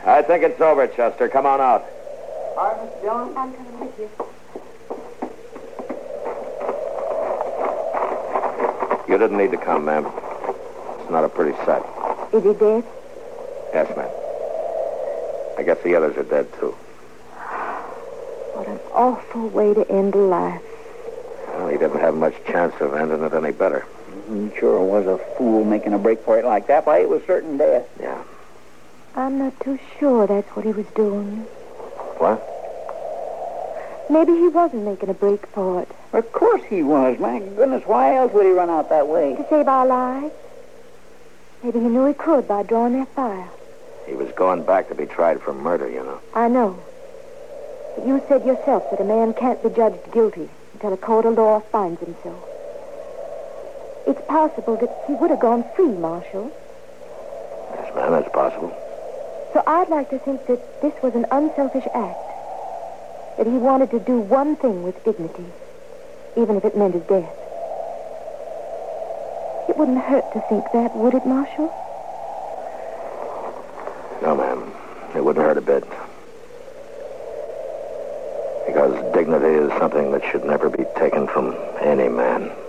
I think it's over, Chester. Come on out. All right, Mr. Dillon. I'm coming with you. You didn't need to come, ma'am. It's not a pretty sight. Is he dead? Yes, ma'am. I guess the others are dead, too. What an awful way to end a life. Well, he didn't have much chance of ending it any better. He sure was a fool making a break for it like that. Why, it was certain death. Yeah. I'm not too sure that's what he was doing. What? Maybe he wasn't making a break for it. Of course he was. My goodness, why else would he run out that way? To save our lives. Maybe he knew he could by drawing that fire. He was going back to be tried for murder, you know. I know. But you said yourself that a man can't be judged guilty until a court of law finds him so. It's possible that he would have gone free, Marshal. Yes, ma'am, that's possible. So I'd like to think that this was an unselfish act. That he wanted to do one thing with dignity, even if it meant his death. It wouldn't hurt to think that, would it, Marshal? No, ma'am. It wouldn't hurt a bit. Because dignity is something that should never be taken from any man.